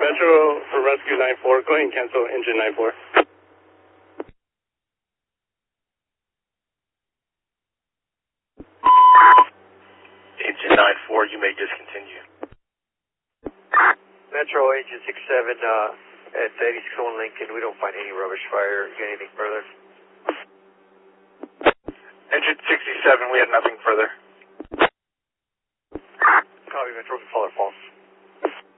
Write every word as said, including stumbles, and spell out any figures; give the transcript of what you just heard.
Metro for Rescue nine four, go ahead and cancel engine nine four. Engine nine four, you may discontinue. Metro engine six seven uh, at eighty-six oh one Lincoln, we don't find any rubbish fire. You got anything further? Engine sixty-seven, we have nothing further. Copy, Metro, follow false.